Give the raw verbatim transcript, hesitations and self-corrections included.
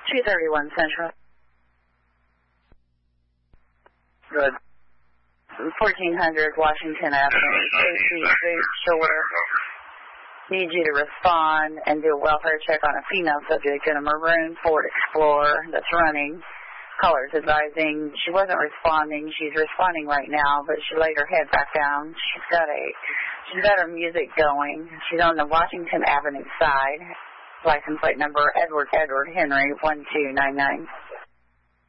two thirty-one Central. Good. fourteen hundred Washington Avenue, Stacy Street, Shore. Need you to respond and do a welfare check on a female subject in a maroon Ford Explorer that's running. Caller's advising she wasn't responding. She's responding right now, but she laid her head back down. She's got a, she's got her music going. She's on the Washington Avenue side. License plate number Edward Edward Henry one two nine nine.